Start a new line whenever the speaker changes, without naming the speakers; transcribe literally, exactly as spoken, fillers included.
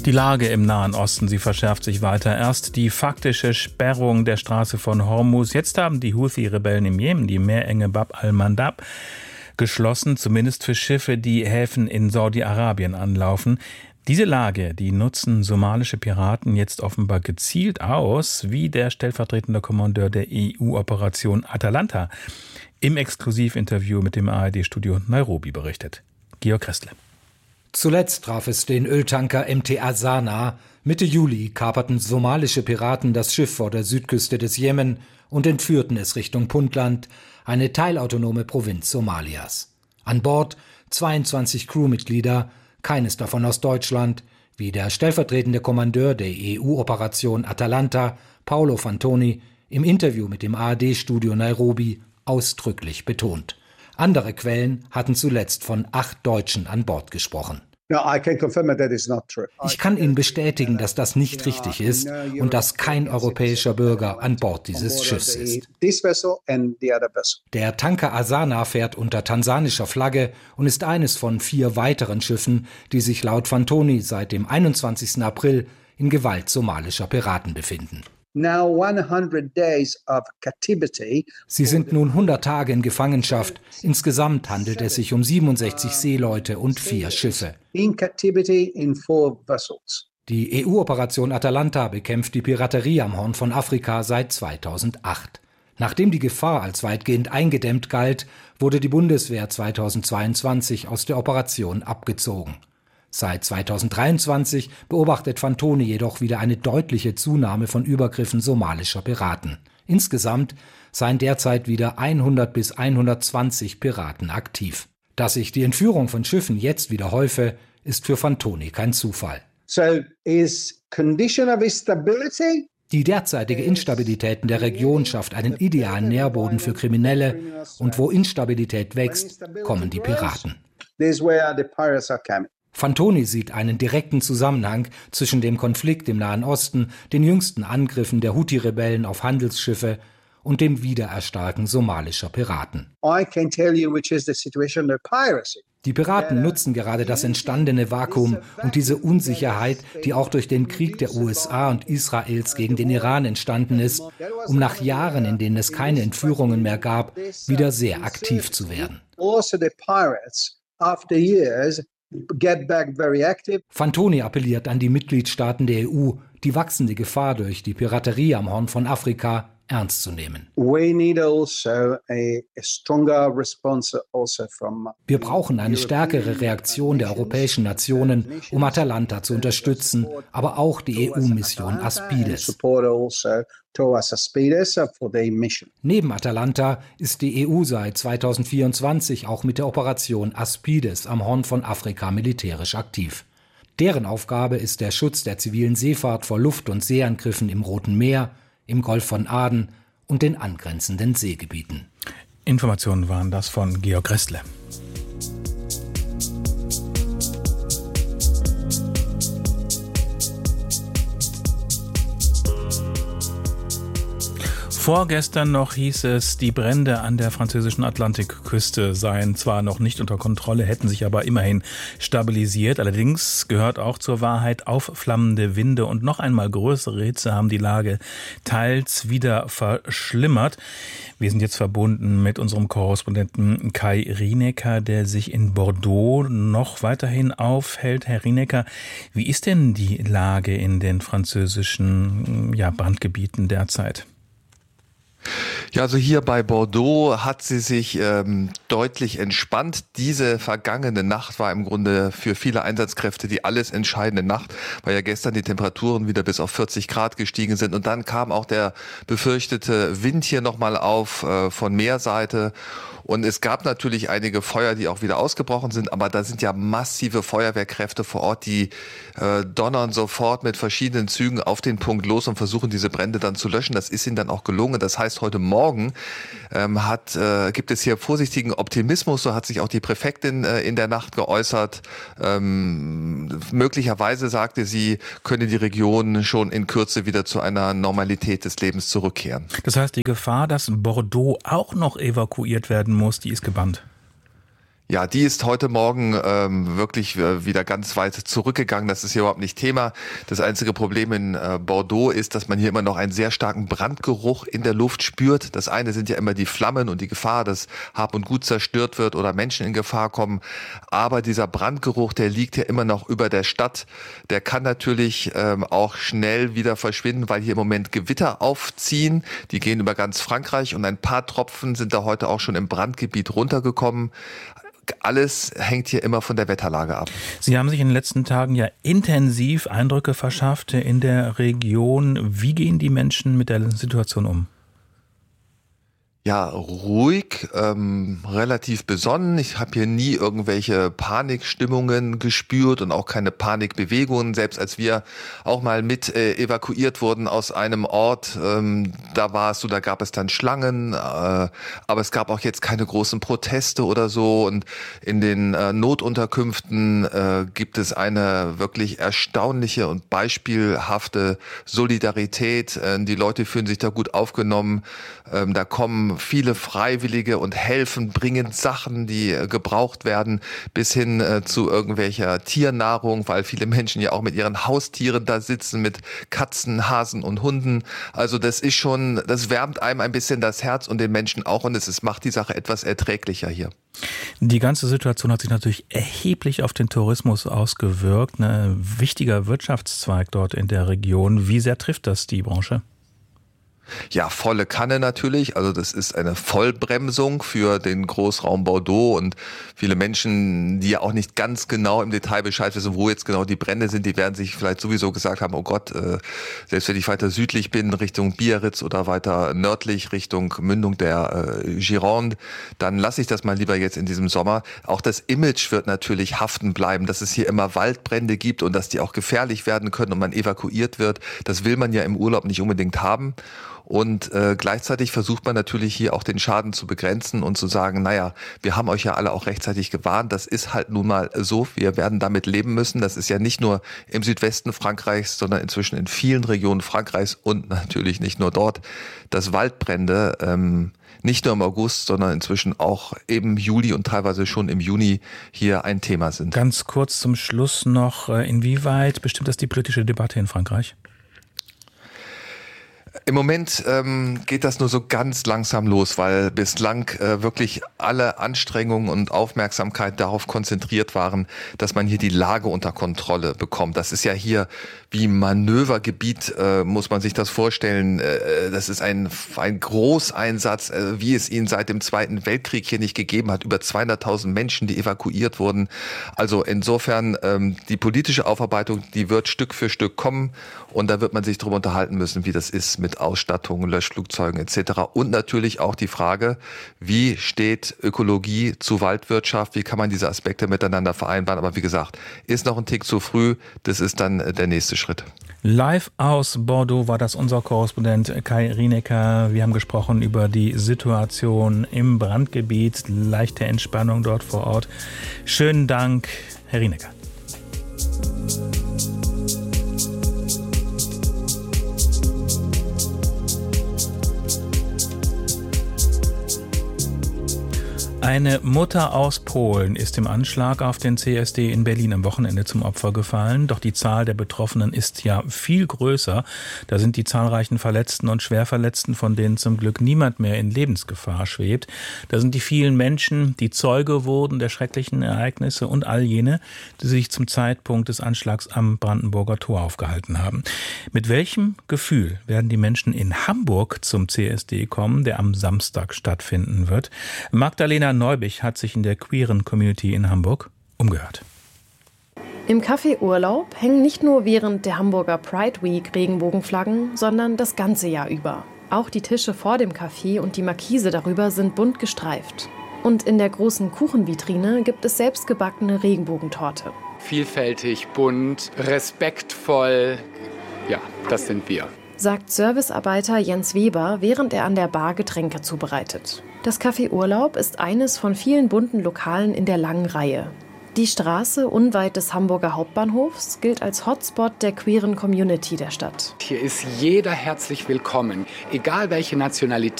Die Lage im Nahen Osten, sie verschärft sich weiter. Erst die faktische Sperrung der Straße von Hormuz. Jetzt haben die Houthi-Rebellen im Jemen die Meerenge Bab al-Mandab geschlossen, zumindest für Schiffe, die Häfen in Saudi-Arabien anlaufen. Diese Lage, die nutzen somalische Piraten jetzt offenbar gezielt aus, wie der stellvertretende Kommandeur der E U-Operation Atalanta im Exklusivinterview mit dem A R D-Studio Nairobi berichtet. Georg Krestle.
Zuletzt traf es den Öltanker M T Azana. Mitte Juli kaperten somalische Piraten das Schiff vor der Südküste des Jemen und entführten es Richtung Puntland, eine teilautonome Provinz Somalias. An Bord zweiundzwanzig Crewmitglieder, keines davon aus Deutschland, wie der stellvertretende Kommandeur der E U-Operation Atalanta, Paolo Fantoni, im Interview mit dem A R D-Studio Nairobi ausdrücklich betont. Andere Quellen hatten zuletzt von acht Deutschen an Bord gesprochen. Ich kann Ihnen bestätigen, dass das nicht richtig ist und dass kein europäischer Bürger an Bord dieses Schiffs ist. Der Tanker Azana fährt unter tansanischer Flagge und ist eines von vier weiteren Schiffen, die sich laut Fantoni seit dem einundzwanzigsten April in Gewalt somalischer Piraten befinden. Sie sind nun hundert Tage in Gefangenschaft. Insgesamt handelt es sich um siebenundsechzig Seeleute und vier Schiffe. Die E U-Operation Atalanta bekämpft die Piraterie am Horn von Afrika seit zweitausendacht. Nachdem die Gefahr als weitgehend eingedämmt galt, wurde die Bundeswehr zweitausendzweiundzwanzig aus der Operation abgezogen. Seit zweitausenddreiundzwanzig beobachtet Fantoni jedoch wieder eine deutliche Zunahme von Übergriffen somalischer Piraten. Insgesamt seien derzeit wieder hundert bis hundertzwanzig Piraten aktiv. Dass sich die Entführung von Schiffen jetzt wieder häufe, ist für Fantoni kein Zufall.
So is condition of instability?
Die derzeitige Instabilität in der Region schafft einen idealen Nährboden für Kriminelle, und wo Instabilität wächst, kommen die Piraten.
This is where the pirates are coming.
Fantoni sieht einen direkten Zusammenhang zwischen dem Konflikt im Nahen Osten, den jüngsten Angriffen der Houthi-Rebellen auf Handelsschiffe und dem Wiedererstarken somalischer Piraten.
I can tell you which is the situation of piracy.
Die Piraten nutzen gerade das entstandene Vakuum und diese Unsicherheit, die auch durch den Krieg der U S A und Israels gegen den Iran entstanden ist, um nach Jahren, in denen es keine Entführungen mehr gab, wieder sehr aktiv zu werden.
Also the pirates, after years, get back very active.
Fantoni appelliert an die Mitgliedstaaten der E U, die wachsende Gefahr durch die Piraterie am Horn von Afrika ernst zu nehmen.
We need also a, a stronger response also from
Wir brauchen eine stärkere Reaktion der europäischen Nationen, um Atalanta zu unterstützen, aber auch die E U-Mission Aspides. Neben Atalanta ist die E U seit zweitausendvierundzwanzig auch mit der Operation Aspides am Horn von Afrika militärisch aktiv. Deren Aufgabe ist der Schutz der zivilen Seefahrt vor Luft- und Seeangriffen im Roten Meer, im Golf von Aden und den angrenzenden Seegebieten.
Informationen waren das von Georg Krestle. Vorgestern noch hieß es, die Brände an der französischen Atlantikküste seien zwar noch nicht unter Kontrolle, hätten sich aber immerhin stabilisiert. Allerdings gehört auch zur Wahrheit, aufflammende Winde und noch einmal größere Hitze haben die Lage teils wieder verschlimmert. Wir sind jetzt verbunden mit unserem Korrespondenten Kai Rienecker, der sich in Bordeaux noch weiterhin aufhält. Herr Rienecker, wie ist denn die Lage in den französischen ja, Brandgebieten derzeit?
Ja, also hier bei Bordeaux hat sie sich ähm, deutlich entspannt. Diese vergangene Nacht war im Grunde für viele Einsatzkräfte die alles entscheidende Nacht, weil ja gestern die Temperaturen wieder bis auf vierzig Grad gestiegen sind. Und dann kam auch der befürchtete Wind hier nochmal auf äh, von Meerseite. Und es gab natürlich einige Feuer, die auch wieder ausgebrochen sind, aber da sind ja massive Feuerwehrkräfte vor Ort, die äh, donnern sofort mit verschiedenen Zügen auf den Punkt los und versuchen, diese Brände dann zu löschen. Das ist ihnen dann auch gelungen. Das heißt, heute Morgen ähm, hat, äh, gibt es hier vorsichtigen Optimismus, so hat sich auch die Präfektin äh, in der Nacht geäußert. Ähm, möglicherweise, sagte sie, könne die Region schon in Kürze wieder zu einer Normalität des Lebens zurückkehren.
Das heißt, die Gefahr, dass Bordeaux auch noch evakuiert werden muss, die ist gebannt.
Ja, die ist heute Morgen ähm, wirklich äh, wieder ganz weit zurückgegangen. Das ist hier überhaupt nicht Thema. Das einzige Problem in äh, Bordeaux ist, dass man hier immer noch einen sehr starken Brandgeruch in der Luft spürt. Das eine sind ja immer die Flammen und die Gefahr, dass Hab und Gut zerstört wird oder Menschen in Gefahr kommen. Aber dieser Brandgeruch, der liegt ja immer noch über der Stadt. Der kann natürlich ähm, auch schnell wieder verschwinden, weil hier im Moment Gewitter aufziehen. Die gehen über ganz Frankreich und ein paar Tropfen sind da heute auch schon im Brandgebiet runtergekommen. Alles hängt hier immer von der Wetterlage ab.
Sie haben sich in den letzten Tagen ja intensiv Eindrücke verschafft in der Region. Wie gehen die Menschen mit der Situation um?
Ja, ruhig, ähm, relativ besonnen. Ich habe hier nie irgendwelche Panikstimmungen gespürt und auch keine Panikbewegungen. Selbst als wir auch mal mit äh, evakuiert wurden aus einem Ort, ähm, da war es so, da gab es dann Schlangen, äh, aber es gab auch jetzt keine großen Proteste oder so. Und in den äh, Notunterkünften äh, gibt es eine wirklich erstaunliche und beispielhafte Solidarität. Äh, die Leute fühlen sich da gut aufgenommen. Ähm, da kommen viele Freiwillige und helfen, bringen Sachen, die äh, gebraucht werden, bis hin äh, zu irgendwelcher Tiernahrung, weil viele Menschen ja auch mit ihren Haustieren da sitzen, mit Katzen, Hasen und Hunden. Also das ist schon, das wärmt einem ein bisschen das Herz und den Menschen auch und es ist, macht die Sache etwas erträglicher hier.
Die ganze Situation hat sich natürlich erheblich auf den Tourismus ausgewirkt. Ein wichtiger Wirtschaftszweig dort in der Region. Wie sehr trifft das die Branche?
Ja, volle Kanne natürlich. Also das ist eine Vollbremsung für den Großraum Bordeaux und viele Menschen, die ja auch nicht ganz genau im Detail Bescheid wissen, wo jetzt genau die Brände sind, die werden sich vielleicht sowieso gesagt haben, oh Gott, äh, selbst wenn ich weiter südlich bin, Richtung Biarritz oder weiter nördlich, Richtung Mündung der äh, Gironde, dann lasse ich das mal lieber jetzt in diesem Sommer. Auch das Image wird natürlich haften bleiben, dass es hier immer Waldbrände gibt und dass die auch gefährlich werden können und man evakuiert wird. Das will man ja im Urlaub nicht unbedingt haben. Und äh, gleichzeitig versucht man natürlich hier auch den Schaden zu begrenzen und zu sagen, naja, wir haben euch ja alle auch rechtzeitig gewarnt, das ist halt nun mal so, wir werden damit leben müssen. Das ist ja nicht nur im Südwesten Frankreichs, sondern inzwischen in vielen Regionen Frankreichs und natürlich nicht nur dort, dass Waldbrände ähm, nicht nur im August, sondern inzwischen auch im Juli und teilweise schon im Juni hier ein Thema sind.
Ganz kurz zum Schluss noch, inwieweit bestimmt das die politische Debatte in Frankreich?
Im Moment ähm, geht das nur so ganz langsam los, weil bislang äh, wirklich alle Anstrengungen und Aufmerksamkeit darauf konzentriert waren, dass man hier die Lage unter Kontrolle bekommt. Das ist ja hier wie Manövergebiet, äh, muss man sich das vorstellen. Äh, das ist ein, ein Großeinsatz, äh, wie es ihn seit dem Zweiten Weltkrieg hier nicht gegeben hat. Über zweihunderttausend Menschen, die evakuiert wurden. Also insofern, ähm, die politische Aufarbeitung, die wird Stück für Stück kommen und da wird man sich darüber unterhalten müssen, wie das ist mit Ausstattung, Löschflugzeugen et cetera. Und natürlich auch die Frage, wie steht Ökologie zu Waldwirtschaft, wie kann man diese Aspekte miteinander vereinbaren. Aber wie gesagt, ist noch ein Tick zu früh, das ist dann der nächste Schritt.
Live aus Bordeaux war das unser Korrespondent Kai Rinecker. Wir haben gesprochen über die Situation im Brandgebiet, leichte Entspannung dort vor Ort. Schönen Dank, Herr Rinecker. Eine Mutter aus Polen ist im Anschlag auf den C S D in Berlin am Wochenende zum Opfer gefallen. Doch die Zahl der Betroffenen ist ja viel größer. Da sind die zahlreichen Verletzten und Schwerverletzten, von denen zum Glück niemand mehr in Lebensgefahr schwebt. Da sind die vielen Menschen, die Zeuge wurden der schrecklichen Ereignisse und all jene, die sich zum Zeitpunkt des Anschlags am Brandenburger Tor aufgehalten haben. Mit welchem Gefühl werden die Menschen in Hamburg zum C S D kommen, der am Samstag stattfinden wird? Magdalena Neubich hat sich in der queeren Community in Hamburg umgehört.
Im Café Urlaub hängen nicht nur während der Hamburger Pride Week Regenbogenflaggen, sondern das ganze Jahr über. Auch die Tische vor dem Café und die Markise darüber sind bunt gestreift. Und in der großen Kuchenvitrine gibt es selbstgebackene Regenbogentorte.
Vielfältig, bunt, respektvoll. Ja, das sind wir.
Sagt Servicearbeiter Jens Weber, während er an der Bar Getränke zubereitet. Das Café Urlaub ist eines von vielen bunten Lokalen in der langen Reihe. Die Straße unweit des Hamburger Hauptbahnhofs gilt als Hotspot der queeren Community der Stadt.
Hier ist jeder herzlich willkommen, egal welche Nationalität.